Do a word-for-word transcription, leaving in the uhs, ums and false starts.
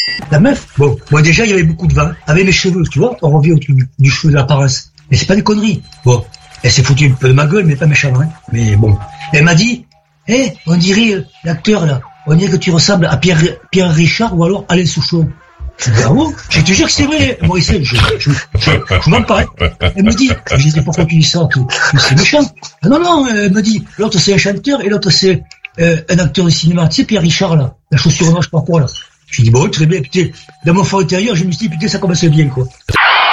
La meuf, bon, moi déjà, il y avait beaucoup de vin. Avec mes cheveux, tu vois, on revient au truc du, du cheveu de l'apparence. Mais c'est pas des conneries. Bon, elle s'est foutue un peu de ma gueule, mais pas méchamment, hein. Mais bon. Elle m'a dit, hé, hey, on dirait, euh, l'acteur, là, on dirait que tu ressembles à Pierre, Pierre Richard ou alors Alain Souchon. Je dis, ah bon? Je te jure que c'est vrai, Maurice, je, je, je, je, je m'en parle. Elle me dit, je dis, pourquoi tu dis ça? C'est méchant. Ah non, non, elle me dit, l'autre c'est un chanteur et l'autre c'est euh, un acteur de cinéma. Tu sais, Pierre Richard, là, la chaussure noire, je sais pas quoi, là. Je dis, bon, très bien, putain, dans mon fort intérieur, je me suis dit, putain, ça commence bien, quoi.